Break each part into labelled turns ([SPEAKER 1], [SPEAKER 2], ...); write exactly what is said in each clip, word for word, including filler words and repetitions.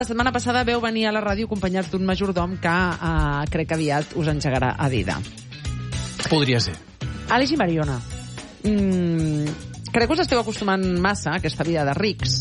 [SPEAKER 1] La setmana passada veu venir a la ràdio acompanyats d'un majordom que eh, crec que aviat us engegarà a dida.
[SPEAKER 2] Podria ser.
[SPEAKER 1] Aleix i Mariona, mm, crec que us esteu acostumant massa a aquesta vida de rics.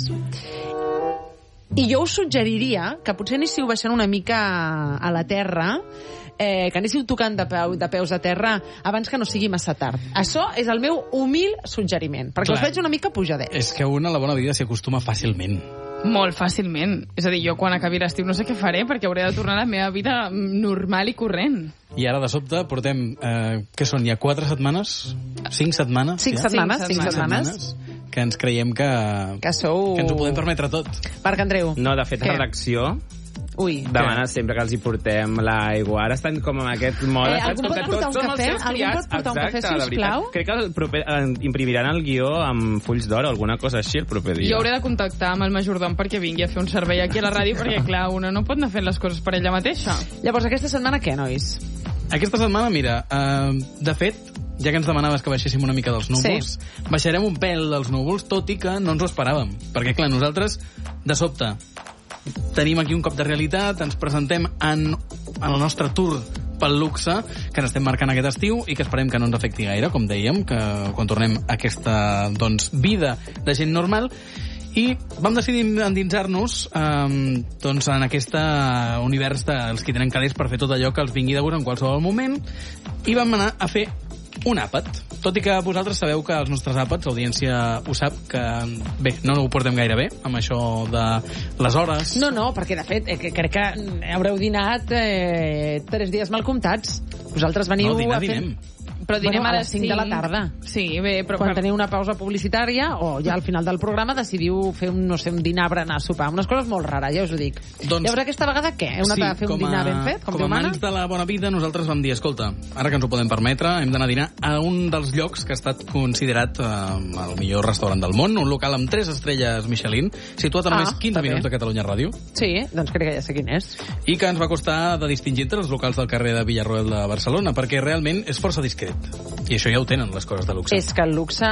[SPEAKER 1] I jo us suggeriria que potser anéssiu baixant una mica a la terra, eh, que anéssiu tocant de, peu, de peus a terra abans que no sigui massa tard. Això és el meu humil suggeriment, perquè Clar. us veig una mica pujadets.
[SPEAKER 2] És que una a la bona vida s'hi acostuma fàcilment.
[SPEAKER 3] Molt fàcilment. És a dir, jo quan acabi l'estiu no sé què faré perquè hauré de tornar a la meva vida normal i corrent.
[SPEAKER 2] I ara, de sobte, portem, eh, què són, ja quatre setmanes? Cinc setmanes?
[SPEAKER 1] Cinc
[SPEAKER 2] ja?
[SPEAKER 1] setmanes, cinc
[SPEAKER 3] Cinc
[SPEAKER 1] setmanes.
[SPEAKER 2] setmanes. Que ens creiem que...
[SPEAKER 1] Que sou...
[SPEAKER 2] Que ens ho podem permetre tot.
[SPEAKER 1] Marc Andreu.
[SPEAKER 4] No, de fet,
[SPEAKER 1] Què?
[SPEAKER 4] a redacció
[SPEAKER 1] Ui.
[SPEAKER 4] demana sempre que els hi portem l'aigua. Ara estan com en aquest mode.
[SPEAKER 1] Eh,
[SPEAKER 4] saps?
[SPEAKER 1] algú
[SPEAKER 4] Com
[SPEAKER 1] pot
[SPEAKER 4] que
[SPEAKER 1] portar
[SPEAKER 4] tots
[SPEAKER 1] un
[SPEAKER 4] som els
[SPEAKER 1] cafè?
[SPEAKER 4] seus
[SPEAKER 1] Algú
[SPEAKER 4] criats.
[SPEAKER 1] pot portar un
[SPEAKER 4] Exacte,
[SPEAKER 1] cafè,
[SPEAKER 4] la veritat.
[SPEAKER 1] sisplau?
[SPEAKER 4] Crec que el proper, eh, imprimiran el guió amb fulls d'or o alguna cosa així el proper dia.
[SPEAKER 3] Jo hauré de contactar amb el majordom perquè vingui a fer un servei aquí a la ràdio perquè, clar, una no pot anar fent les coses per ella mateixa.
[SPEAKER 1] Llavors, aquesta setmana què, nois?
[SPEAKER 2] Aquesta setmana, mira, eh, de fet, ja que ens demanaves que baixéssim una mica dels núvols, sí. baixarem un pèl dels núvols, tot i que no ens ho esperàvem. Perquè, clar, nosaltres, de sobte, tenim aquí un cop de realitat, ens presentem en, en el nostre tour pel luxe que ens estem marcant aquest estiu i que esperem que no ens afecti gaire, com dèiem, que quan tornem a aquesta doncs, vida de gent normal. I vam decidir endinsar-nos eh, doncs en aquest univers dels qui tenen calés per fer tot allò que els vingui de gust en qualsevol moment, i vam anar a fer un àpat. Tot i que vosaltres sabeu que els nostres àpats, l'audiència ho sap, que bé, no ho portem gaire bé, amb això de les hores.
[SPEAKER 1] No, no, perquè de fet eh, que crec que haureu dinat eh, tres dies mal comptats. Vosaltres veniu
[SPEAKER 2] No, dinar,
[SPEAKER 1] a fer...
[SPEAKER 2] dinem.
[SPEAKER 3] Però dinem
[SPEAKER 1] Bueno,
[SPEAKER 3] a
[SPEAKER 1] a
[SPEAKER 3] les
[SPEAKER 1] les cinc de la tarda.
[SPEAKER 3] Sí, bé, però...
[SPEAKER 1] Quan teniu una pausa publicitària o ja al final del programa decidiu fer un, no sé, un dinar, berenar, sopar, unes coses molt rares, ja us ho dic.
[SPEAKER 2] Doncs-
[SPEAKER 1] Llavors aquesta vegada què? Heu anat
[SPEAKER 2] Sí,
[SPEAKER 1] a fer un
[SPEAKER 2] com a-
[SPEAKER 1] dinar ben fet, com,
[SPEAKER 2] com
[SPEAKER 1] Déu
[SPEAKER 2] a
[SPEAKER 1] mana?
[SPEAKER 2] amants de la bona vida, nosaltres vam dir, escolta, ara que ens ho podem permetre, hem d'anar a dinar a un dels llocs que ha estat considerat eh, el millor restaurant del món, un local amb tres estrelles Michelin, situat a només
[SPEAKER 1] Ah,
[SPEAKER 2] quinze
[SPEAKER 1] està bé.
[SPEAKER 2] minuts de Catalunya Ràdio,
[SPEAKER 1] Sí, doncs crec que ja sé quin és.
[SPEAKER 2] i que ens va costar de distingir entre els locals del carrer de Villarroel de Barcelona, perquè realment és força discret. I això ja ho tenen, les coses de luxe.
[SPEAKER 1] És que el luxe,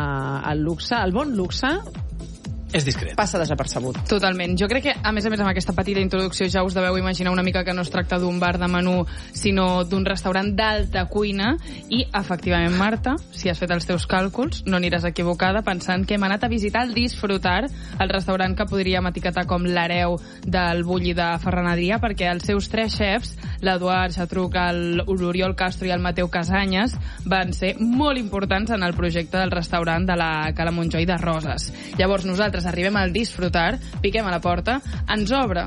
[SPEAKER 1] el luxe, el bon luxe,
[SPEAKER 2] És discret.
[SPEAKER 1] passa desapercebut.
[SPEAKER 3] Totalment. Jo crec que, a més a més, amb aquesta petita introducció ja us deveu imaginar una mica que no es tracta d'un bar de menú, sinó d'un restaurant d'alta cuina. I, efectivament, Marta, si has fet els teus càlculs, no aniràs equivocada pensant que hem anat a visitar el Disfrutar, el restaurant que podríem etiquetar com l'hereu del bulli de Ferran Adrià, perquè els seus tres xefs, l'Eduard Xatruc, l'Oriol Castro i el Mateu Casanyes, van ser molt importants en el projecte del restaurant de la Cala Montjoi de Roses. Llavors, nosaltres arribem al Disfrutar, piquem a la porta, ens obre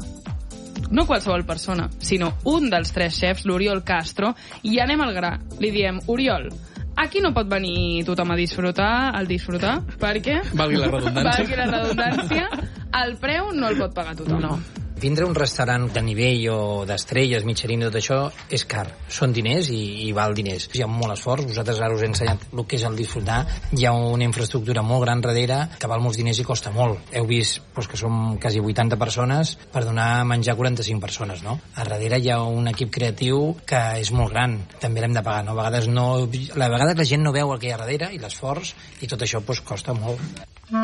[SPEAKER 3] no qualsevol persona, sinó un dels tres xefs, l'Oriol Castro, i anem al gra. Li diem, Oriol, aquí no pot venir tothom a disfrutar, al disfrutar, perquè...
[SPEAKER 2] Valgui la redundància.
[SPEAKER 3] Valgui la redundància, el preu no el pot pagar tothom.
[SPEAKER 1] No.
[SPEAKER 5] Vindre a un restaurant de nivell o d'estrelles, Michelin, tot això, és car. Són diners i, i val diners. Hi ha molt esforç. Vosaltres ara us he ensenyat el que és el disfrutar. Hi ha una infraestructura molt gran darrere que val molts diners i costa molt. Heu vist doncs, que som quasi vuitanta persones per donar a menjar quaranta-cinc persones, no? A darrere hi ha un equip creatiu que és molt gran. També l'hem de pagar, no? A vegades, no, a vegades la gent no veu el que hi ha darrere i l'esforç, i tot això doncs, costa molt.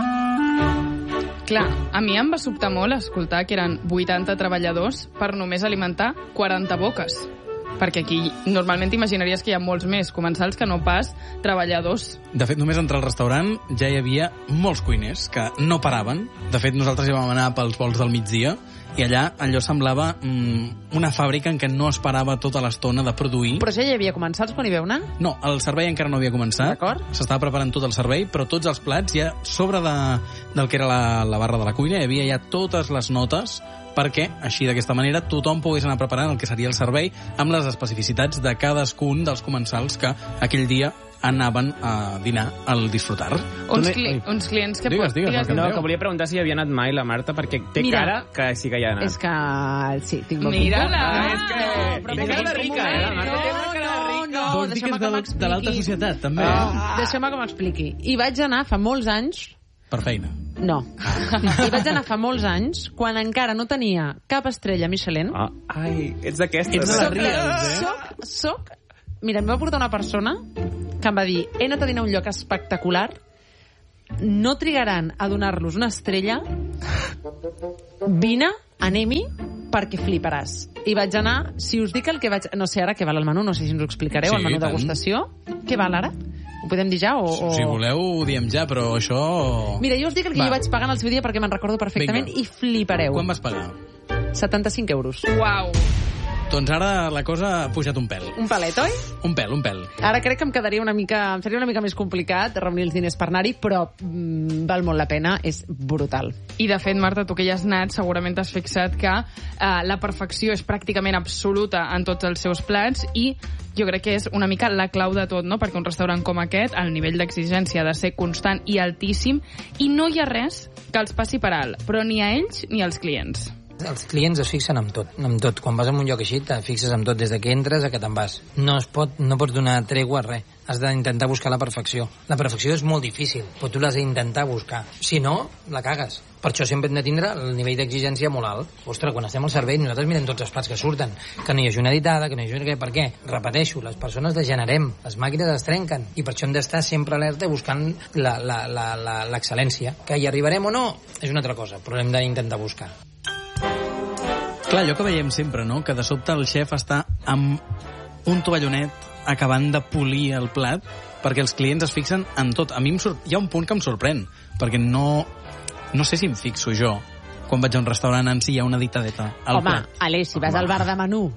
[SPEAKER 3] Clar, a mi em va sobtar molt escoltar que eren vuitanta treballadors per només alimentar quaranta boques. Perquè aquí normalment t'imaginaries que hi ha molts més comensals que no pas treballadors.
[SPEAKER 2] De fet, només entrar al restaurant ja hi havia molts cuiners que no paraven. De fet, nosaltres ja vam anar pels vols del migdia i allà allò semblava mm, una fàbrica en què no es parava tota l'estona de produir.
[SPEAKER 1] Però ja hi havia comensals quan hi veu anar?
[SPEAKER 2] No, el servei encara no havia començat.
[SPEAKER 1] D'acord.
[SPEAKER 2] S'estava preparant tot el servei, però tots els plats ja sobre de, del que era la, la barra de la cuina hi havia ja totes les notes perquè, així d'aquesta manera, tothom pogués anar preparant el que seria el servei amb les especificitats de cadascun dels comensals que aquell dia anaven a dinar al Disfrutar.
[SPEAKER 3] Uns, cli uns clients que...
[SPEAKER 2] Digues, digues,
[SPEAKER 3] digues,
[SPEAKER 2] Marc
[SPEAKER 4] No,
[SPEAKER 2] Andreu.
[SPEAKER 4] que volia preguntar si hi havia anat mai la Marta, perquè té
[SPEAKER 1] Mira,
[SPEAKER 4] cara que sí que hi ha anat.
[SPEAKER 1] És que... Sí, tinc molt
[SPEAKER 3] Mira-la!
[SPEAKER 4] Ah, és que...
[SPEAKER 1] però
[SPEAKER 4] té cara de rica, eh? La Marta té una cara de rica.
[SPEAKER 1] No,
[SPEAKER 2] Vols dir que
[SPEAKER 1] deixeu-me
[SPEAKER 2] és de,
[SPEAKER 1] que
[SPEAKER 2] de l'alta
[SPEAKER 1] m'expliqui.
[SPEAKER 2] societat, també?
[SPEAKER 1] Ah. Deixeu-me que m'expliqui. I vaig anar fa molts anys...
[SPEAKER 2] Per feina.
[SPEAKER 1] No. I vaig anar fa molts anys, quan encara no tenia cap estrella Michelin.
[SPEAKER 4] Ah, ai, ets d'aquestes.
[SPEAKER 2] Ets de les
[SPEAKER 1] Soc-
[SPEAKER 2] Reals, eh?
[SPEAKER 1] Soc, soc... Mira, em va portar una persona que em va dir, he anat a dinar a un lloc espectacular, no trigaran a donar-los una estrella, vine anem-hi perquè fliparàs. I vaig anar, si us dic el que vaig... No sé ara què val el menú, no sé si ens ho explicareu,
[SPEAKER 2] Sí,
[SPEAKER 1] el menú
[SPEAKER 2] tant.
[SPEAKER 1] degustació. Què val ara? Ho podem dir ja? O, o...
[SPEAKER 2] Si voleu, ho diem ja, però això...
[SPEAKER 1] Mira, jo us dic el que
[SPEAKER 2] Va.
[SPEAKER 1] jo vaig pagar en el seu dia perquè me'n recordo perfectament
[SPEAKER 2] Vinga.
[SPEAKER 1] i flipareu.
[SPEAKER 2] Quan vas pagar?
[SPEAKER 1] setanta-cinc euros.
[SPEAKER 3] Uau.
[SPEAKER 2] Doncs ara la cosa ha pujat un pèl.
[SPEAKER 1] Un palet, oi?
[SPEAKER 2] Un pèl, un pèl.
[SPEAKER 1] Ara crec que em quedaria una mica... Em seria una mica més complicat reunir els diners per anar-hi, però mm, val molt la pena, és brutal.
[SPEAKER 3] I, de fet, Marta, tu que hi has anat, segurament t'has fixat que eh, la perfecció és pràcticament absoluta en tots els seus plats i jo crec que és una mica la clau de tot, no? Perquè un restaurant com aquest, el nivell d'exigència ha de ser constant i altíssim i no hi ha res que els passi per alt, però ni a ells ni als clients.
[SPEAKER 5] Els clients es fixen en tot, en tot. Quan vas a un lloc així, te fixes en tot, des de que entres a que te'n vas. No es pot, no pots donar tregua a res. Has d'intentar buscar la perfecció. La perfecció és molt difícil, però tu l'has d'intentar buscar. Si no, la cagues. Per això sempre hem de tindre el nivell d'exigència molt alt. Ostres, quan estem al servei, nosaltres mirem tots els plats que surten. Que no hi hagi una editada, que no hi hagi una... Per què? Repeteixo, les persones degenerem, les màquines es trenquen, i per això hem d'estar sempre alerta buscant l'excel·lència. Que hi arribarem o no, és una altra cosa, però hem d'intentar buscar.
[SPEAKER 2] Clar, allò que veiem sempre, no? Que de sobte el xef està amb un tovallonet acabant de polir el plat perquè els clients es fixen en tot. A mi em sor... hi ha un punt que em sorprèn, perquè no, no sé si em fixo jo quan vaig a un restaurant en si hi ha una ditadeta al
[SPEAKER 1] Home,
[SPEAKER 2] plat.
[SPEAKER 1] Aleix, si vas al bar de menú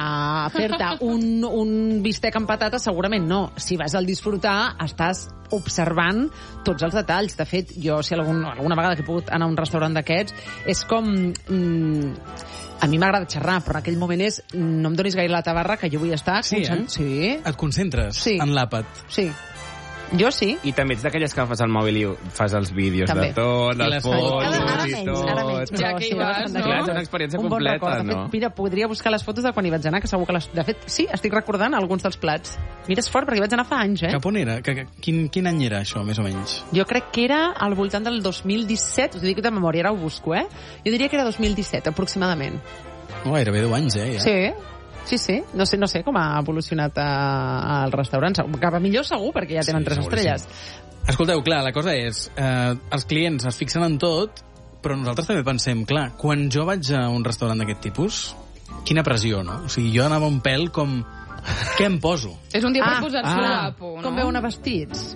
[SPEAKER 1] a fer-te un, un bistec amb patata, segurament no. Si vas al disfrutar, estàs observant tots els detalls. De fet, jo, si algun, alguna vegada que he pogut anar a un restaurant d'aquests, és com... Mm, a mi m'agrada xerrar, però en aquell moment és no em donis gaire la tabarra, que jo vull estar...
[SPEAKER 2] Sí, eh?
[SPEAKER 1] Sí,
[SPEAKER 2] Et concentres
[SPEAKER 1] Sí.
[SPEAKER 2] en l'àpat.
[SPEAKER 1] sí. Jo sí.
[SPEAKER 4] I també ets d'aquelles que fas el mòbil i fas els vídeos
[SPEAKER 1] També.
[SPEAKER 4] de tot,
[SPEAKER 2] I
[SPEAKER 4] les
[SPEAKER 2] les
[SPEAKER 4] fotos
[SPEAKER 2] fotos.
[SPEAKER 1] Ara, ara
[SPEAKER 4] i
[SPEAKER 1] menys,
[SPEAKER 4] tot.
[SPEAKER 1] ara menys.
[SPEAKER 3] Ja
[SPEAKER 1] però
[SPEAKER 3] que hi
[SPEAKER 1] sí,
[SPEAKER 3] vas,
[SPEAKER 1] bastant
[SPEAKER 3] no?
[SPEAKER 1] d'aquelles
[SPEAKER 4] Clar, és una
[SPEAKER 1] coses.
[SPEAKER 4] experiència
[SPEAKER 1] Un bon
[SPEAKER 4] completa,
[SPEAKER 1] record. De fet,
[SPEAKER 4] no?
[SPEAKER 1] mira, podria buscar les fotos de quan hi vaig anar, que segur que les... De fet, sí, estic recordant alguns dels plats. Mira, és fort, perquè hi vaig anar fa anys, eh?
[SPEAKER 2] Cap on era? Que, que, quin, quin any era això, més o menys?
[SPEAKER 1] Jo crec que era al voltant del dos mil disset, us ho dic de memòria, ara ho busco, eh? Jo diria que era dos mil disset, aproximadament.
[SPEAKER 2] Oh, gairebé deu anys, eh? Ja.
[SPEAKER 1] Sí, sí, sí. No sé, no sé com ha evolucionat eh, el restaurant. Cap a millor segur, perquè ja tenen
[SPEAKER 2] Sí,
[SPEAKER 1] tres
[SPEAKER 2] seguríssim.
[SPEAKER 1] estrelles.
[SPEAKER 2] Escolteu, clar, la cosa és... Eh, els clients es fixen en tot, però nosaltres també pensem, clar, quan jo vaig a un restaurant d'aquest tipus, quina pressió, no? O sigui, jo anava un pèl com... Què em poso?
[SPEAKER 3] És un dia
[SPEAKER 1] Ah,
[SPEAKER 3] per posar-se
[SPEAKER 1] ah,
[SPEAKER 3] guapo, no?
[SPEAKER 1] Com veu anar vestits?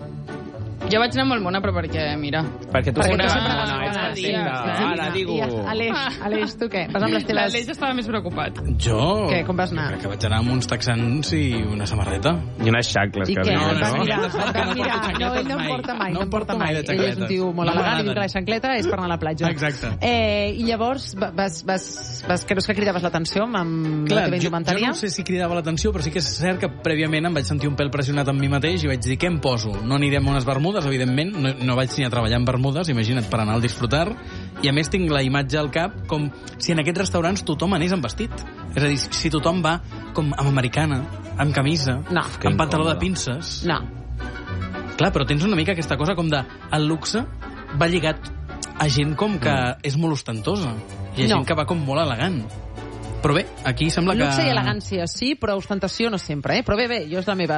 [SPEAKER 3] Jo vaig anar molt mona, però perquè, mira...
[SPEAKER 4] Perquè tu
[SPEAKER 1] Perquè
[SPEAKER 4] sempre...
[SPEAKER 1] tu sempre
[SPEAKER 4] No,
[SPEAKER 1] vas
[SPEAKER 4] no, ets
[SPEAKER 1] bona,
[SPEAKER 4] perfecte.
[SPEAKER 1] sí.
[SPEAKER 4] Ara, digo...
[SPEAKER 1] I, Aleix, Aleix, tu què? Vas amb les teves...
[SPEAKER 3] L'Aleix estava més preocupat.
[SPEAKER 2] Jo...
[SPEAKER 1] Què, com vas anar?
[SPEAKER 2] Crec que vaig anar amb uns texans i una samarreta.
[SPEAKER 4] I unes xacles,
[SPEAKER 1] I
[SPEAKER 4] que
[SPEAKER 1] què?
[SPEAKER 4] diuen,
[SPEAKER 1] Et vas
[SPEAKER 4] no?
[SPEAKER 1] mirar,
[SPEAKER 2] no,
[SPEAKER 1] et vas
[SPEAKER 2] no
[SPEAKER 1] mirar.
[SPEAKER 2] porto
[SPEAKER 1] No, ell no
[SPEAKER 2] xancletes
[SPEAKER 1] en porta mai,
[SPEAKER 2] mai.
[SPEAKER 1] no en porta mai.
[SPEAKER 2] de
[SPEAKER 1] Ell és un
[SPEAKER 2] xancletes.
[SPEAKER 1] tio molt
[SPEAKER 2] No
[SPEAKER 1] elegant i diu
[SPEAKER 2] m'agraden.
[SPEAKER 1] que la xancleta és per anar a la platja.
[SPEAKER 2] Exacte.
[SPEAKER 1] Eh, I llavors va- vas, vas, vas, creus que cridaves l'atenció amb, amb
[SPEAKER 2] Clar,
[SPEAKER 1] la teva
[SPEAKER 2] jo, jo
[SPEAKER 1] indumentària?
[SPEAKER 2] no sé si cridava l'atenció, però sí que és cert que prèviament em vaig sentir un pèl pressionat amb mi mateix i vaig dir, què em poso? No anirem a unes bermudes, evidentment, no, no vaig ni a treballar en bermudes, imagina't, per anar al disfrutar, i a més tinc la imatge al cap com si en aquests restaurants tothom anés amb vestit. És a dir, si tothom va com amb americana, amb camisa,
[SPEAKER 1] No.
[SPEAKER 4] Que
[SPEAKER 2] amb pantaló de
[SPEAKER 4] incòmode.
[SPEAKER 2] pinces...
[SPEAKER 1] No.
[SPEAKER 2] Clar, però tens una mica aquesta cosa com de... El luxe va lligat a gent com que és molt ostentosa. I a
[SPEAKER 1] No.
[SPEAKER 2] gent que va com molt elegant. Però bé, aquí sembla que...
[SPEAKER 1] Luxe i elegància, sí, però ostentació no sempre, eh? Però bé, bé, jo és la meva...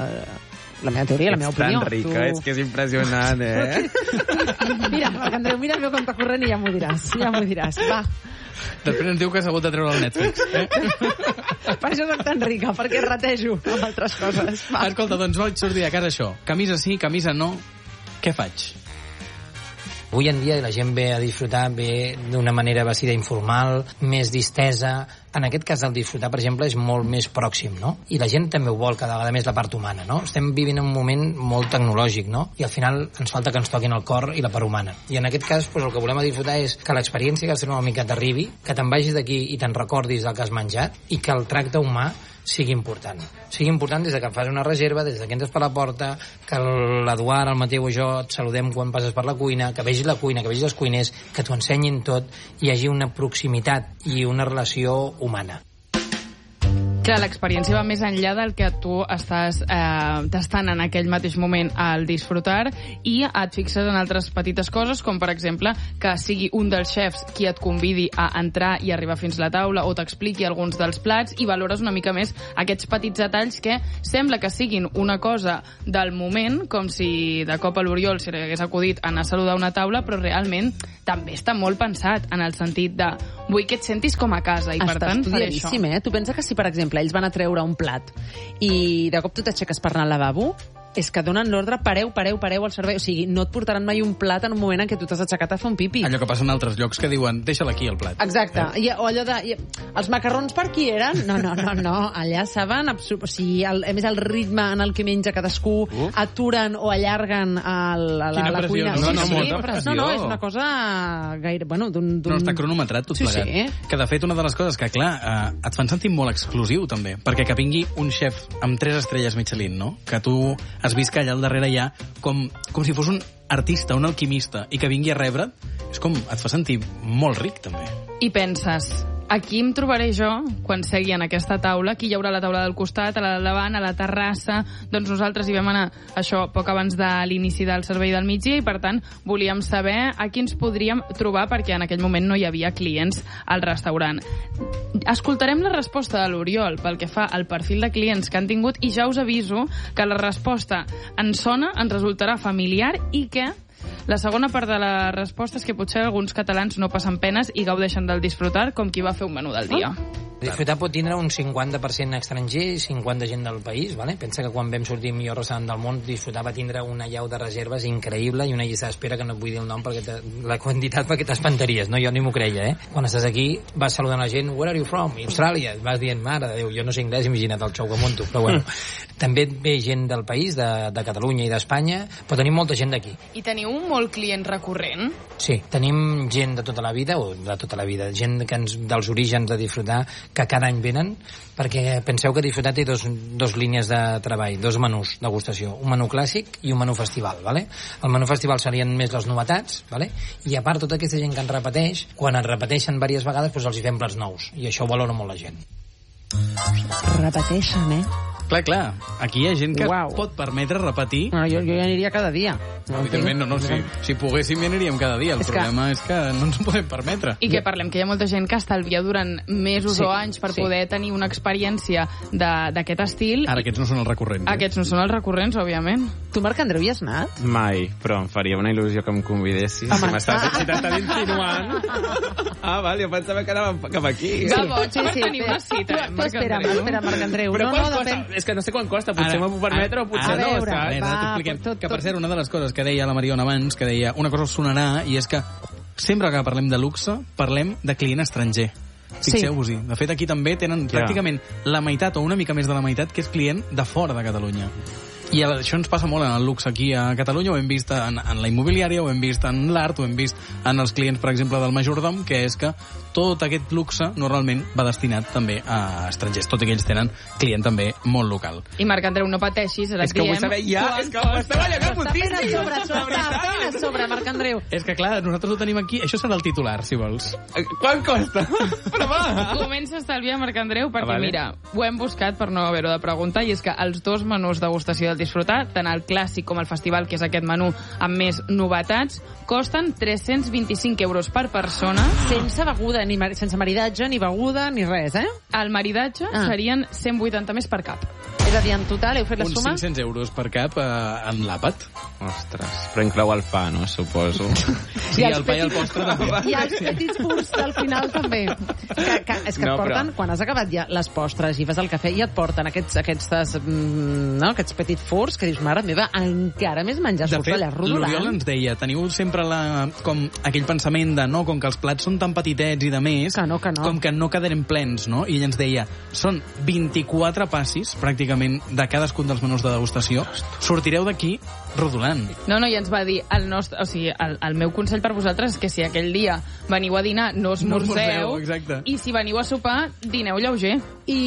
[SPEAKER 1] La meva teoria, la meva
[SPEAKER 4] Ets
[SPEAKER 1] opinió.
[SPEAKER 4] tan rica, és que és impressionant, eh?
[SPEAKER 1] Mira, Marc Andreu, mira el meu compte corrent i ja m'ho diràs. Ja m'ho diràs. Va.
[SPEAKER 2] Després ens diu que has hagut de treure el Netflix. Eh?
[SPEAKER 1] Per això soc tan rica, perquè ratejo amb altres coses. Va.
[SPEAKER 2] Escolta, doncs vaig sortir de casa això. Camisa sí, camisa no. Què faig?
[SPEAKER 5] Avui en dia la gent ve a disfrutar, ve d'una manera vestida informal, més distesa. En aquest cas del disfrutar, per exemple, és molt més pròxim, no? I la gent també ho vol cada vegada més la part humana, no? Estem vivint un moment molt tecnològic, no? I al final ens falta que ens toquin el cor i la part humana. I en aquest cas, doncs, el que volem a disfrutar és que l'experiència gastronòmica t'arribi, que te'n vagis d'aquí i te'n recordis del que has menjat i que el tracte humà sigui important. Sigui important des de que fas una reserva, des de que entres per la porta, que l'Eduard, el Mateu o jo et saludem quan passes per la cuina, que vegis la cuina, que vegis els cuiners, que t'ho ensenyin tot i hi hagi una proximitat i una relació humana.
[SPEAKER 3] Clar, l'experiència va més enllà del que tu estàs eh, tastant en aquell mateix moment al disfrutar i et fixes en altres petites coses, com per exemple que sigui un dels xefs qui et convidi a entrar i arribar fins a la taula o t'expliqui alguns dels plats i valores una mica més aquests petits detalls que sembla que siguin una cosa del moment, com si de cop a l'Oriol se li hagués acudit anar a saludar una taula, però realment també està molt pensat en el sentit de vull que et sentis com a casa i
[SPEAKER 1] Està
[SPEAKER 3] per tant faré això.
[SPEAKER 1] estudiadíssim, eh? Tu pensa que si, per exemple, ells van a treure un plat i de cop tu t'aixeques per anar al lavabo, és que donen l'ordre, pareu, pareu, pareu al servei. O sigui, no et portaran mai un plat en un moment en què tu t'has aixecat a fer un pipi.
[SPEAKER 2] Allò que passa en altres llocs que diuen, deixa'l aquí, el plat.
[SPEAKER 1] Exacte. I, o allò de... I, els macarrons per qui eren? No, no, no, no. Allà saben... Absur... O sigui, el, a més, el ritme en el que menja cadascú, uh. aturen o allarguen el, la,
[SPEAKER 2] Quina
[SPEAKER 1] la
[SPEAKER 2] pressió.
[SPEAKER 1] cuina.
[SPEAKER 2] No, no,
[SPEAKER 1] sí,
[SPEAKER 2] molta
[SPEAKER 1] sí,
[SPEAKER 4] pressió.
[SPEAKER 1] No, no, és una cosa gaire... Bueno, d'un...
[SPEAKER 2] No, està cronometrat tot
[SPEAKER 1] sí,
[SPEAKER 2] plegat.
[SPEAKER 1] Sí.
[SPEAKER 2] Que, de fet, una de les coses que, clar, eh, et fan sentir molt exclusiu, també. Perquè que vingui un xef amb tres estrelles Michelin, no? Que tu has vist que allà al darrere hi ha com, com si fos un artista, un alquimista, i que vingui a rebre't, és com... et fa sentir molt ric, també.
[SPEAKER 3] I penses, aquí em trobaré jo quan segui en aquesta taula, aquí hi haurà la taula del costat, a la del davant, a la terrassa. Doncs nosaltres hi vam anar, això, poc abans de l'inici del servei del migdia i, per tant, volíem saber a qui ens podríem trobar perquè en aquell moment no hi havia clients al restaurant. Escoltarem la resposta de l'Oriol pel que fa al perfil de clients que han tingut i ja us aviso que la resposta ens sona, ens resultarà familiar i que la segona part de la resposta és que potser alguns catalans no passen penes i gaudeixen del disfrutar com qui va fer un menú del dia.
[SPEAKER 5] Disfrutar pot tindre un cinquanta per cent estranger i cinquanta gent del país, ¿vale? Pensa que quan vam sortir millor restaurant del món, Disfrutar va tindre una llau de reserves increïble i una llista d'espera que no et vull dir el nom perquè te, la quantitat perquè t'espantaries, no? Jo ni m'ho creia, eh? Quan estàs aquí vas saludant la gent, where are you from? Austràlia, vas dient, mare de Déu, jo no sé anglès, imagina't el xou que monto, però bueno. També et ve gent del país, de, de Catalunya i d'Espanya, però tenim molta gent d'aquí.
[SPEAKER 3] I teniu molt client recurrent?
[SPEAKER 5] Sí, tenim gent de tota la vida, o de tota la vida, gent que ens, dels orígens de Disfrutar, que cada any venen, perquè penseu que Disfrutar té dos, dos línies de treball, dos menús degustació, un menú clàssic i un menú festival, ¿vale? El menú festival serien més les novetats, ¿vale? I a part tota aquesta gent que ens repeteix, quan ens repeteixen diverses vegades, doncs els hi fem plats nous, i això ho valora molt la gent.
[SPEAKER 1] Repeteixen, eh?
[SPEAKER 2] Clar, clar, aquí hi ha gent que
[SPEAKER 1] Uau.
[SPEAKER 2] pot permetre repetir.
[SPEAKER 1] No, jo, jo ja aniria cada dia. No,
[SPEAKER 2] Evidentment, no, no, si, si poguéssim hi aniríem cada dia. El
[SPEAKER 1] És
[SPEAKER 2] problema
[SPEAKER 1] que...
[SPEAKER 2] és que no ens ho podem permetre.
[SPEAKER 3] I que parlem que hi ha molta gent que estalvia durant mesos
[SPEAKER 1] Sí,
[SPEAKER 3] o anys per
[SPEAKER 1] sí.
[SPEAKER 3] poder tenir una experiència de- d'aquest estil.
[SPEAKER 2] Ara, aquests no són els recurrents. Eh?
[SPEAKER 3] Aquests no són els recurrents, òbviament.
[SPEAKER 1] Tu, Marc Andreu, hi has anat?
[SPEAKER 4] Mai, però em faria una il·lusió que em convidessis.
[SPEAKER 1] Home.
[SPEAKER 4] Si m'estàs si t'estàs insinuant. Ah, val, jo pensava que anàvem cap aquí.
[SPEAKER 3] Que boig,
[SPEAKER 1] Sí,
[SPEAKER 3] per
[SPEAKER 1] sí,
[SPEAKER 3] tenir una cita,
[SPEAKER 1] Tu,
[SPEAKER 3] eh,
[SPEAKER 1] tu
[SPEAKER 3] Marc
[SPEAKER 1] espera,
[SPEAKER 3] Andreu.
[SPEAKER 1] espera, Marc Andreu.
[SPEAKER 4] Però
[SPEAKER 1] no,
[SPEAKER 4] quan
[SPEAKER 1] no,
[SPEAKER 4] costa?
[SPEAKER 1] depèn...
[SPEAKER 4] És que no sé quan costa, potser m'ho puc permetre o potser
[SPEAKER 1] a
[SPEAKER 4] no,
[SPEAKER 1] veure,
[SPEAKER 4] saps?
[SPEAKER 2] Ara,
[SPEAKER 1] va,
[SPEAKER 2] ara t'expliquem.
[SPEAKER 1] tot-
[SPEAKER 2] Que, per
[SPEAKER 1] tot-
[SPEAKER 2] cert, una de les coses que deia la Mariona abans, que deia, una cosa us sonarà, i és que sempre que parlem de luxe, parlem de client estranger. Fixeu-vos-hi. De fet, aquí també tenen
[SPEAKER 4] Ja.
[SPEAKER 2] pràcticament la meitat o una mica més de la meitat que és client de fora de Catalunya. I això ens passa molt en el luxe aquí a Catalunya, ho hem vist en, en la immobiliària, ho hem vist en l'art, ho hem vist en els clients, per exemple, del majordom, que és que tot aquest luxe normalment va destinat també a estrangers, tot i que ells tenen client també molt local.
[SPEAKER 3] I Marc Andreu, no pateixis, ara
[SPEAKER 4] És que ho vull
[SPEAKER 3] diem
[SPEAKER 4] saber ja,
[SPEAKER 3] quan
[SPEAKER 4] és que m'estava allargant
[SPEAKER 1] Està fent a
[SPEAKER 4] moltíssim.
[SPEAKER 1] sobre, s'ho està fent a sobre, Marc Andreu.
[SPEAKER 2] És que, clar, nosaltres ho tenim aquí. Això serà el titular, si vols.
[SPEAKER 4] Quan costa? Però va!
[SPEAKER 3] Comença a estalviar, Marc Andreu, perquè,
[SPEAKER 4] Ah, vale.
[SPEAKER 3] mira, ho hem buscat per no haver-ho de preguntar, i és que els dos menús degustació del Disfrutar, tant el clàssic com el festival, que és aquest menú amb més novetats, costen tres-cents vint-i-cinc euros per persona.
[SPEAKER 1] Sense beguda, ni mar... sense maridatge, ni beguda, ni res, eh?
[SPEAKER 3] El maridatge
[SPEAKER 1] Ah.
[SPEAKER 3] serien cent vuitanta més per cap.
[SPEAKER 1] És a dir, en total, heu fet la
[SPEAKER 2] Uns
[SPEAKER 1] suma?
[SPEAKER 2] cinc-cents euros per cap eh, en l'àpat.
[SPEAKER 4] Ostres, però inclou el pa, no? Suposo.
[SPEAKER 2] Sí,
[SPEAKER 1] els
[SPEAKER 2] el pa i el postre també.
[SPEAKER 1] I els petits furs al final també. Que, que, és que
[SPEAKER 4] No,
[SPEAKER 1] et porten,
[SPEAKER 4] però-
[SPEAKER 1] quan has acabat ja les postres i vas al cafè, i et porten aquests, aquests, mm, no, aquests petits furs que dius, mare meva, encara més menjar
[SPEAKER 2] De
[SPEAKER 1] surt
[SPEAKER 2] fet,
[SPEAKER 1] allà
[SPEAKER 2] l'Oriol
[SPEAKER 1] rodolant.
[SPEAKER 2] ens deia, teniu sempre la, com aquell pensament de no, com que els plats són tan petitets i de més,
[SPEAKER 1] Que no, que no.
[SPEAKER 2] com que no quedarem plens, no? I ell ens deia, són vint-i-quatre passis, pràcticament, de cadascun dels menús de degustació. Sortireu d'aquí rodolant.
[SPEAKER 3] No, no, i ens va dir, el, nostre, o sigui, el, el meu consell per vosaltres és que si aquell dia veniu a dinar, no esmorzeu,
[SPEAKER 2] no esmorzeu,
[SPEAKER 3] i si veniu a sopar, dineu lleuger.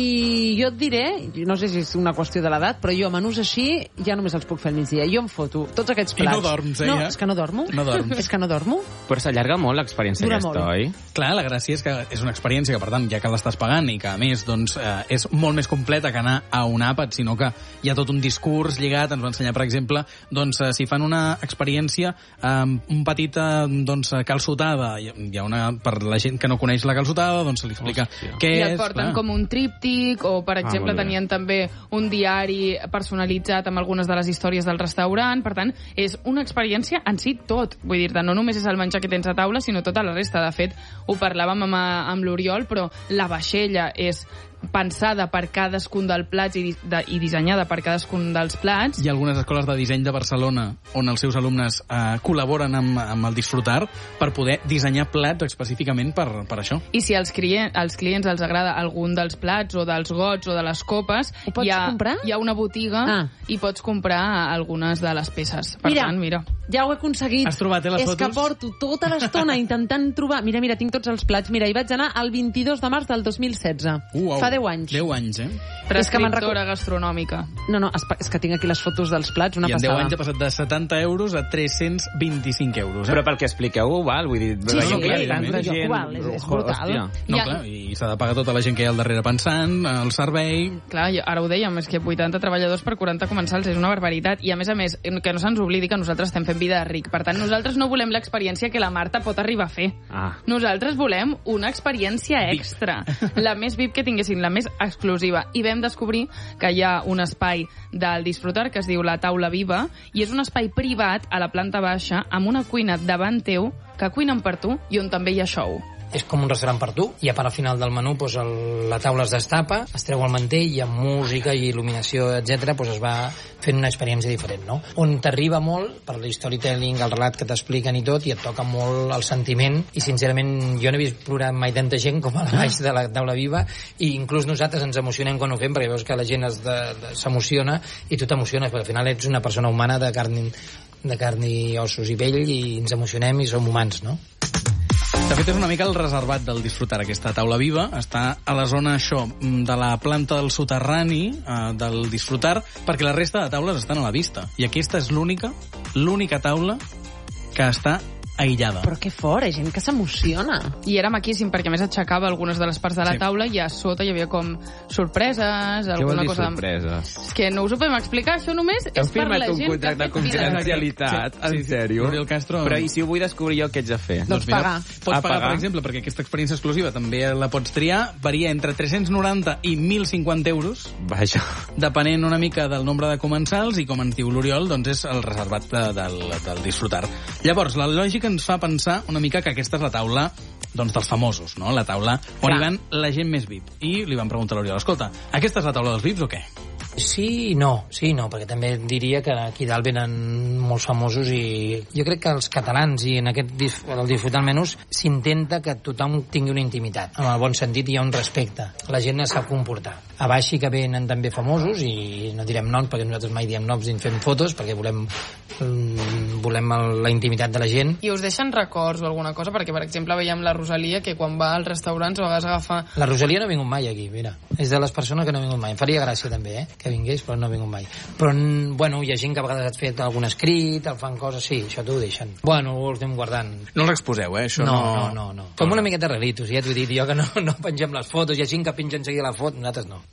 [SPEAKER 1] I jo et diré, no sé si és una qüestió de l'edat, però jo menús així ja només els puc fer al migdia. Jo em foto tots aquests plats.
[SPEAKER 2] I no dorms, eh?
[SPEAKER 1] No,
[SPEAKER 2] ja?
[SPEAKER 1] és que no dormo.
[SPEAKER 2] No dorms.
[SPEAKER 1] És que no dormo.
[SPEAKER 4] Però s'allarga molt l'experiència
[SPEAKER 1] Dura
[SPEAKER 4] aquesta,
[SPEAKER 1] molt.
[SPEAKER 4] oi?
[SPEAKER 2] Clar, la gràcia és que és una experiència que, per tant, ja que l'estàs pagant i que, a més, doncs, eh, és molt més completa que anar a un àpat, sinó que hi ha tot un discurs lligat. Ens va ensenyar, per exemple, doncs, eh, si fan una experiència amb eh, un petit eh, doncs, calçotada, hi ha una, per la gent que no coneix la calçotada, doncs se li explica
[SPEAKER 4] Hòstia.
[SPEAKER 2] què
[SPEAKER 3] I
[SPEAKER 2] és.
[SPEAKER 3] et porten
[SPEAKER 2] clar.
[SPEAKER 3] com un tríptic, o, per exemple,
[SPEAKER 4] molt bé.
[SPEAKER 3] tenien també un diari personalitzat amb algunes de les històries del restaurant. Per tant, és una experiència en si tot. Vull dir-te, no només és el menjar que tens a taula, sinó tota la resta. De fet, ho parlàvem amb, amb l'Oriol, però la vaixella és pensada per cadascun dels plats i, de, i dissenyada per cadascun dels plats.
[SPEAKER 2] Hi ha algunes escoles de disseny de Barcelona on els seus alumnes eh, col·laboren amb, amb el Disfrutar per poder dissenyar plats específicament per, per això.
[SPEAKER 3] I si als, client, als clients els agrada algun dels plats o dels gots o de les copes,
[SPEAKER 1] Ho pots
[SPEAKER 3] hi ha,
[SPEAKER 1] comprar?
[SPEAKER 3] hi ha una botiga
[SPEAKER 1] Ah.
[SPEAKER 3] i pots comprar algunes de les peces. Per
[SPEAKER 1] Mira,
[SPEAKER 3] tant, mira.
[SPEAKER 1] ja ho he aconseguit.
[SPEAKER 2] Has trobat, eh, les
[SPEAKER 1] És
[SPEAKER 2] fotos?
[SPEAKER 1] que porto tota l'estona intentant trobar... Mira, mira, tinc tots els plats. Mira, hi vaig anar el vint-i-dos de març del dos mil setze.
[SPEAKER 2] Uau,
[SPEAKER 1] Fa deu anys.
[SPEAKER 2] deu anys, eh?
[SPEAKER 1] És que me'n
[SPEAKER 3] Prescriptora gastronòmica.
[SPEAKER 1] No, no, és, és que tinc aquí les fotos dels plats, una
[SPEAKER 2] I en deu
[SPEAKER 1] passada.
[SPEAKER 2] anys ha passat de setanta euros a tres-cents vint-i-cinc euros. Eh?
[SPEAKER 4] Però pel que expliqueu, ho val? Vull dir,
[SPEAKER 1] Sí,
[SPEAKER 4] veiem
[SPEAKER 1] sí,
[SPEAKER 4] que hi ha
[SPEAKER 1] sí,
[SPEAKER 4] tanta
[SPEAKER 1] sí,
[SPEAKER 4] gent...
[SPEAKER 1] igual, és- és
[SPEAKER 4] Ojo,
[SPEAKER 1] brutal.
[SPEAKER 4] hòstia.
[SPEAKER 2] No,
[SPEAKER 3] Ja-
[SPEAKER 2] clar, i s'ha de pagar tota la gent que hi ha al darrere pensant, el servei...
[SPEAKER 3] Clar, i ara ho dèiem, és que vuitanta treballadors per quaranta comensals és una barbaritat. I a més a més, que no se'ns oblidi que nosaltres estem fent vida de ric. Per tant, nosaltres no volem l'experiència que la Marta pot arribar a fer.
[SPEAKER 4] Ah.
[SPEAKER 3] Nosaltres volem una experiència extra. La més V I P que tinguessin, la més exclusiva. I vam descobrir que hi ha un espai del Disfrutar que es diu La Taula Viva i és un espai privat a la planta baixa amb una cuina davant teu que cuinen per tu i on també hi ha show.
[SPEAKER 5] És com un restaurant per tu, i a part al final del menú doncs el, la taula es destapa, es treu el mantell, i amb música i il·luminació, etcètera, doncs es va fent una experiència diferent, no? On t'arriba molt, per l'storytelling, el relat que t'expliquen i tot, i et toca molt el sentiment, i sincerament jo no he vist plorar mai tanta gent com a la baix de la taula viva, i inclús nosaltres ens emocionem quan ho fem, perquè veus que la gent es de, de, s'emociona, i tu t'emociones, perquè al final ets una persona humana de carn, de carn i ossos i pell, i ens emocionem i som humans, no?
[SPEAKER 2] De fet, és una mica el reservat del Disfrutar, aquesta taula viva. Està a la zona, això, de la planta del soterrani eh, del Disfrutar, perquè la resta de taules estan a la vista. I aquesta és l'única, l'única taula que està aïllada.
[SPEAKER 1] Però que fort, hi ha gent que s'emociona.
[SPEAKER 3] I era maquíssim, perquè a més aixecava algunes de les parts de la
[SPEAKER 2] Sí.
[SPEAKER 3] taula i a sota hi havia com sorpreses,
[SPEAKER 4] Què vol
[SPEAKER 3] alguna
[SPEAKER 4] dir
[SPEAKER 3] cosa...
[SPEAKER 4] sorpreses?
[SPEAKER 3] És que no us ho podem explicar, això només
[SPEAKER 4] Heu
[SPEAKER 3] és per la
[SPEAKER 4] firmat un
[SPEAKER 3] gent que
[SPEAKER 4] contracte
[SPEAKER 3] ha
[SPEAKER 4] de
[SPEAKER 3] fet vida.
[SPEAKER 4] confidencialitat?
[SPEAKER 2] Sí, sí.
[SPEAKER 4] En sèrio?
[SPEAKER 2] Oriol Castro...
[SPEAKER 4] Però i si ho vull descobrir jo, què haig de fer?
[SPEAKER 1] Doncs pagar.
[SPEAKER 2] Pots
[SPEAKER 4] Ah,
[SPEAKER 2] pagar,
[SPEAKER 4] pagar?
[SPEAKER 2] per exemple, perquè aquesta experiència exclusiva també la pots triar, varia entre tres-cents noranta i mil cinquanta euros,
[SPEAKER 4] Vaja.
[SPEAKER 2] depenent una mica del nombre de comensals, i com ens diu l'Oriol, doncs és el reservat de, del, del Disfrutar. Llavors, la lògica ens fa pensar una mica que aquesta és la taula doncs, dels famosos, no? La taula on
[SPEAKER 1] Clar.
[SPEAKER 2] hi van la gent més V I P. I li van preguntar a l'Oriol, escolta, aquesta és la taula dels V I Ps o què?
[SPEAKER 5] Sí i no, sí i no, perquè també diria que aquí dalt venen molts famosos, i jo crec que els catalans, i en aquest dif- el Disfrutar menús, s'intenta que tothom tingui una intimitat. En el bon sentit hi ha un respecte. La gent es sap comportar. A baix sí que venen també famosos, i no direm noms, perquè nosaltres mai diem noms ni fem fotos, perquè volem, mm, volem el, la intimitat de la gent.
[SPEAKER 3] I us deixen records o alguna cosa? Perquè, per exemple, veiem la Rosalia, que quan va als restaurants a vegades agafa...
[SPEAKER 5] La Rosalia no ha vingut mai aquí, mira. És de les persones que no ha vingut mai. Em faria gràcia també, eh, que vingués, però no ha vingut mai. Però, mm, bueno, hi ha gent que a vegades ha fet algun escrit, el fan coses, sí, això t'ho deixen. Bueno, ho estem guardant.
[SPEAKER 2] No els exposeu, eh? Això
[SPEAKER 5] No,
[SPEAKER 2] no...
[SPEAKER 5] no, no, no. Com una miqueta relitos, ja t'ho he dit jo, que no, no pengem les fotos. Hi ha gent que penja en seguida la foto, nosaltres no.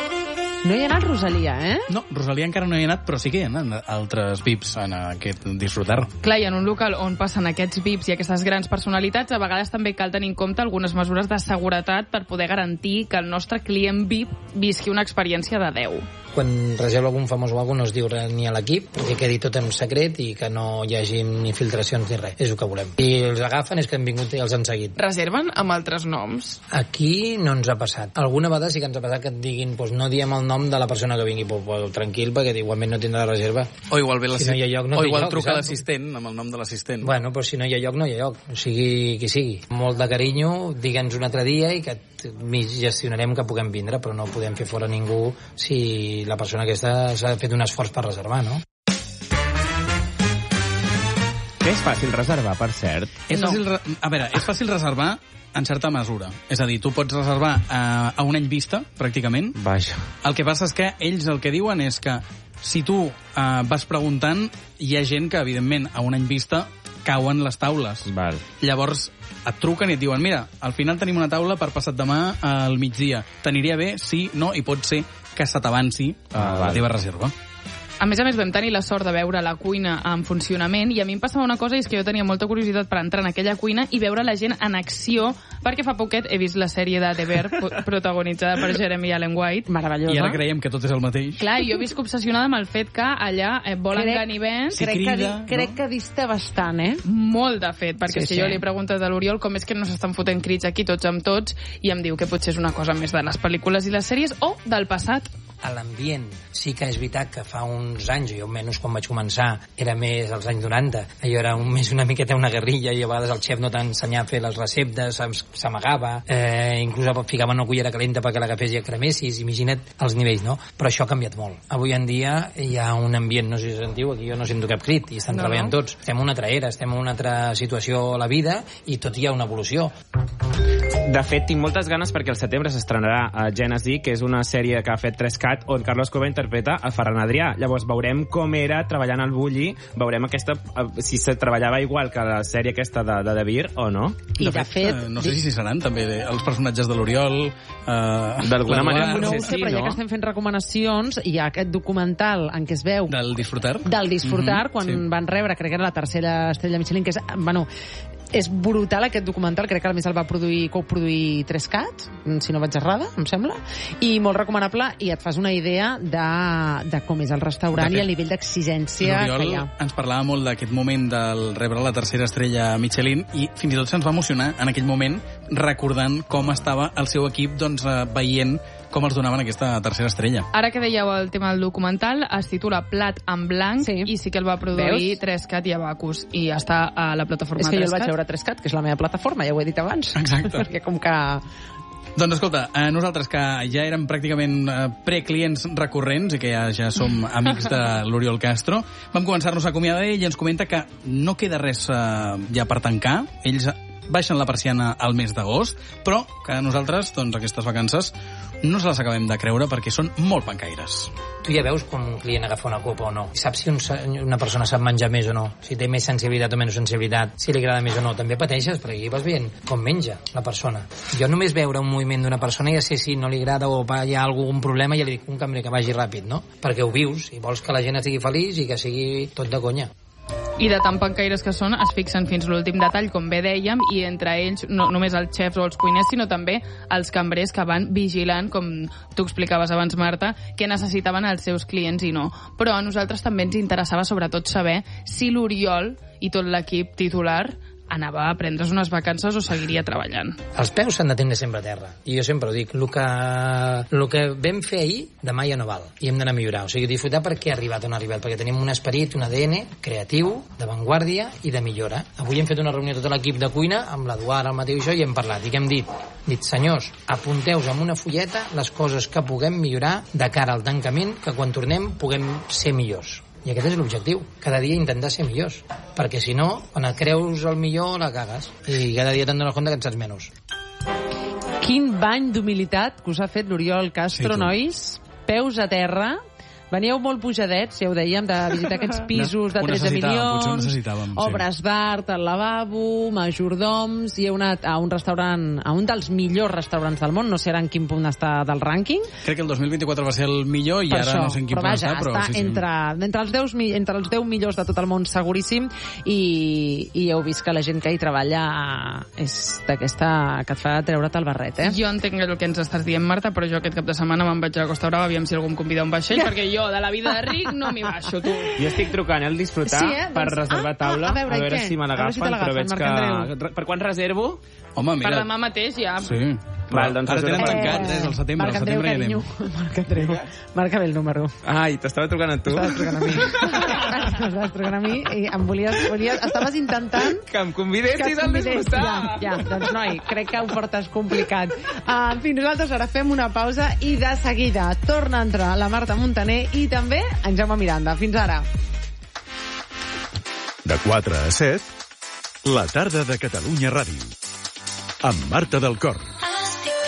[SPEAKER 1] No hi ha anat Rosalia, eh?
[SPEAKER 2] No, Rosalia encara no hi ha anat, però sí que hi ha anat altres V I Ps en aquest Disfrutar.
[SPEAKER 3] Clar, i en un local on passen aquests V I Ps i aquestes grans personalitats, a vegades també cal tenir en compte algunes mesures de seguretat per poder garantir que el nostre client V I P visqui una experiència de deu.
[SPEAKER 5] Quan reserva algun famós o alguna no es diu res ni a l'equip, que quedi tot en secret i que no hi hagi ni filtracions ni res. És el que volem. I els agafen és que han vingut i els han seguit.
[SPEAKER 3] Reserven amb altres noms?
[SPEAKER 5] Aquí no ens ha passat. Alguna vegada sí que ens ha passat que et diguin pues, no diem el nom de la persona que vingui, pues, pues, tranquil, perquè igualment no tindrà reserva.
[SPEAKER 2] O igual, ve
[SPEAKER 5] Si no hi ha lloc, no
[SPEAKER 2] o
[SPEAKER 5] té
[SPEAKER 2] igual
[SPEAKER 5] lloc,
[SPEAKER 2] truca
[SPEAKER 5] saps?
[SPEAKER 2] l'assistent, amb el nom de l'assistent.
[SPEAKER 5] Bueno, però si no hi ha lloc, no hi ha lloc. O sigui, qui sigui. Molt de carinyo, digue'ns un altre dia i que gestionarem que puguem vindre, però no podem fer fora ningú si la persona aquesta s'ha fet un esforç per reservar, no?
[SPEAKER 4] Que és fàcil reservar, per cert.
[SPEAKER 2] És fàcil, re- a veure, és fàcil reservar en certa mesura. És a dir, tu pots reservar a, a un any vista, pràcticament.
[SPEAKER 4] Vaja.
[SPEAKER 2] El que passa és que ells el que diuen és que si tu eh, vas preguntant, hi ha gent que, evidentment, a un any vista cauen les taules.
[SPEAKER 4] Val.
[SPEAKER 2] Llavors et truquen i et diuen, mira, al final tenim una taula per passat demà al migdia. T'aniria bé? Sí, no? I pot ser que se t'avanci
[SPEAKER 4] Ah,
[SPEAKER 2] la
[SPEAKER 4] val.
[SPEAKER 2] teva reserva.
[SPEAKER 3] A més a més, vam tenir la sort de veure la cuina en funcionament i a mi em passava una cosa, i és que jo tenia molta curiositat per entrar en aquella cuina i veure la gent en acció, perquè fa poquet he vist la sèrie de The Bear protagonitzada per Jeremy Allen White.
[SPEAKER 1] Meravellosa.
[SPEAKER 2] I ara creiem que tot és el mateix.
[SPEAKER 3] Clar, jo visc obsessionada amb el fet que allà eh, volen
[SPEAKER 1] Crec-
[SPEAKER 3] ganivets.
[SPEAKER 2] Sí,
[SPEAKER 1] crec,
[SPEAKER 2] crida,
[SPEAKER 1] que, di- crec
[SPEAKER 2] no?
[SPEAKER 1] que dista bastant, eh?
[SPEAKER 3] Molt, de fet, perquè
[SPEAKER 1] Sí,
[SPEAKER 3] si
[SPEAKER 1] sí.
[SPEAKER 3] jo li he preguntat a l'Oriol com és que no s'estan fotent crits aquí tots amb tots, i em diu que potser és una cosa més de les pel·lícules i les sèries o del passat.
[SPEAKER 5] A l'ambient sí que és veritat que fa uns anys, jo almenys quan vaig començar, era més als anys noranta, allò era un, més una miqueta una guerrilla i a vegades el xef no t'ensenyava a fer les receptes, s'am- s'amagava, eh, inclús ficaven una cullera calenta perquè l'agafés i la cremessis, imagina't els nivells, no? Però això ha canviat molt. Avui en dia hi ha un ambient, no sé si sentiu, aquí jo no sento cap crit, i estan
[SPEAKER 3] No,
[SPEAKER 5] treballant
[SPEAKER 3] no.
[SPEAKER 5] tots. Estem en una altra era, estem en una altra situació a la vida i tot hi ha una evolució.
[SPEAKER 4] De fet, tinc moltes ganes perquè al setembre s'estrenarà a Genesee, que és una sèrie que ha fet tres cat, on Carlos Cova interpreta a Ferran Adrià. Llavors veurem com era treballant al Bulli, veurem aquesta, eh, si se treballava igual que la sèrie aquesta de, de De Beer o no.
[SPEAKER 1] I de fet...
[SPEAKER 2] eh, no sé si seran també els personatges de l'Oriol. Eh,
[SPEAKER 4] D'alguna manera,
[SPEAKER 2] l'Eduard,
[SPEAKER 1] No ho
[SPEAKER 4] Sí,
[SPEAKER 1] sé,
[SPEAKER 4] sí,
[SPEAKER 1] però ja
[SPEAKER 4] no?
[SPEAKER 1] que estem fent recomanacions, hi ha aquest documental en què es veu
[SPEAKER 2] del Disfrutar.
[SPEAKER 1] del Disfrutar,
[SPEAKER 2] Mhm,
[SPEAKER 1] quan
[SPEAKER 2] sí.
[SPEAKER 1] van rebre, crec que era la tercera estrella Michelin, que és, bueno, és brutal aquest documental, crec que a més el va produir, coproduir tres cat, si no vaig errada, em sembla, i molt recomanable, i et fas una idea de, de com és el restaurant
[SPEAKER 2] De fet,
[SPEAKER 1] i el nivell d'exigència que hi
[SPEAKER 2] L'Oriol
[SPEAKER 1] ha.
[SPEAKER 2] ens parlava molt d'aquest moment del rebre la tercera estrella Michelin i fins i tot se'ns va emocionar en aquell moment recordant com estava el seu equip doncs, eh, veient com els donaven aquesta tercera estrella.
[SPEAKER 3] Ara que dèieu el tema del documental, es titula Plat en blanc,
[SPEAKER 1] Sí.
[SPEAKER 3] i sí que el va produir
[SPEAKER 1] Veus?
[SPEAKER 3] tres cat i Abacus, i està a la plataforma
[SPEAKER 1] És que jo el
[SPEAKER 3] tres cat.
[SPEAKER 1] vaig veure a tres cat, que és la meva plataforma, ja ho he dit abans.
[SPEAKER 2] Exacte.
[SPEAKER 1] Perquè com que...
[SPEAKER 2] Doncs escolta, eh, nosaltres que ja érem pràcticament eh, preclients recurrents i que ja, ja som amics de l'Oriol Castro, vam començar-nos a acomiadar d'ell i ens comenta que no queda res eh, ja per tancar. Ells baixen la persiana al mes d'agost, però que nosaltres, doncs, aquestes vacances no se les acabem de creure perquè són molt pancaires.
[SPEAKER 5] Tu ja veus quan un client agafa una copa o no. Saps si un, una persona sap menjar més o no, si té més sensibilitat o menys sensibilitat, si li agrada més o no. També pateixes, perquè aquí vas veient com menja la persona. Jo només veure un moviment d'una persona ja sé si no li agrada o hi ha algun problema, ja li dic un cambrer que vagi ràpid, no? Perquè ho vius i vols que la gent estigui feliç i que sigui tot de conya.
[SPEAKER 3] I de tan pancaires que són, es fixen fins l'últim detall, com bé dèiem, i entre ells no només els xefs o els cuiners, sinó també els cambrers que van vigilant, com tu explicaves abans, Marta, què necessitaven els seus clients i no. Però a nosaltres també ens interessava sobretot saber si l'Oriol i tot l'equip titular anava a prendre's unes vacances o seguiria treballant.
[SPEAKER 5] Els peus s'han de tindre sempre a terra. I jo sempre ho dic, el que, el que vam fer ahir, demà ja no val. I hem d'anar a millorar. O sigui, disfrutar perquè ha arribat on ha arribat. Perquè tenim un esperit, un A D N creatiu, d'avantguàrdia i de millora. Avui hem fet una reunió tot l'equip de cuina, amb l'Eduard, el Mateu i jo, i hem parlat. I què hem dit? Dit, senyors, apunteu amb una fulleta les coses que puguem millorar de cara al tancament, que quan tornem puguem ser millors. I aquest és l'objectiu, cada dia intentar ser millors, perquè si no, quan et creus el millor la cagues, i cada dia te'n dones compte que en saps menys.
[SPEAKER 1] Quin bany d'humilitat que us ha fet l'Oriol Castro,
[SPEAKER 2] Sí, tu.
[SPEAKER 1] nois. Peus a terra. Veníeu molt pujadets, ja ho dèiem, de visitar aquests pisos de
[SPEAKER 2] Ho
[SPEAKER 1] tretze
[SPEAKER 2] necessitàvem,
[SPEAKER 1] milions,
[SPEAKER 2] potser ho necessitàvem, sí.
[SPEAKER 1] obres d'art al lavabo, majordoms, i heu anat a un restaurant, a un dels millors restaurants del món, no sé ara en quin punt està del rànquing.
[SPEAKER 2] Crec que el dos mil vint-i-quatre va ser el millor i
[SPEAKER 1] Per
[SPEAKER 2] ara
[SPEAKER 1] això,
[SPEAKER 2] no sé en quin
[SPEAKER 1] però
[SPEAKER 2] punt
[SPEAKER 1] vaja,
[SPEAKER 2] està, però
[SPEAKER 1] està
[SPEAKER 2] sí, sí.
[SPEAKER 1] entre, entre, els deu, mi- entre els deu millors de tot el món, seguríssim, i, i heu vist que la gent que hi treballa és d'aquesta que et fa treure't el barret, eh?
[SPEAKER 3] Jo entenc el que ens estàs dient, Marta, però jo aquest cap de setmana me'n vaig a Costa Brava, aviam si algú em convida a un vaixell, perquè jo, de la vida de ric, no m'hi baixo, tu.
[SPEAKER 4] Jo estic trucant al Disfrutar
[SPEAKER 1] Sí, eh?
[SPEAKER 4] per
[SPEAKER 1] Doncs-
[SPEAKER 4] reservar
[SPEAKER 1] ah,
[SPEAKER 4] taula,
[SPEAKER 1] ah, a veure,
[SPEAKER 4] a
[SPEAKER 1] i
[SPEAKER 4] veure
[SPEAKER 1] què?
[SPEAKER 4] si me
[SPEAKER 1] A veure si te
[SPEAKER 4] l'agafen, però veig
[SPEAKER 1] l'agafen, Marc
[SPEAKER 4] que...
[SPEAKER 1] Andreu.
[SPEAKER 4] Per quan reservo?
[SPEAKER 2] Home,
[SPEAKER 3] Per
[SPEAKER 2] mira...
[SPEAKER 3] demà mateix ja.
[SPEAKER 2] Sí.
[SPEAKER 4] Val, doncs
[SPEAKER 2] ara tenen
[SPEAKER 4] reservem.
[SPEAKER 2] tancat, eh, el setembre,
[SPEAKER 1] Marc
[SPEAKER 2] el
[SPEAKER 1] Andreu,
[SPEAKER 2] setembre ja anem.
[SPEAKER 1] carinyo. Marc Andreu. Marca bé el número.
[SPEAKER 4] Ai, t'estava trucant a tu.
[SPEAKER 1] Estaves trucant a mi. Estaves trucant a mi i em volies, volies... Estaves intentant
[SPEAKER 4] Que em
[SPEAKER 1] que
[SPEAKER 4] convidessis
[SPEAKER 1] et
[SPEAKER 4] al
[SPEAKER 1] convidés.
[SPEAKER 4] Disfrutar.
[SPEAKER 1] Ja, ja, doncs noi, crec que ho portes complicat. Uh, en fi, nosaltres ara fem una pausa i de seguida torna a entrar la Marta Montaner i també en Jaume Miranda. Fins ara.
[SPEAKER 6] De quatre a set, la tarda de Catalunya Ràdio. Amb Marta del Corn.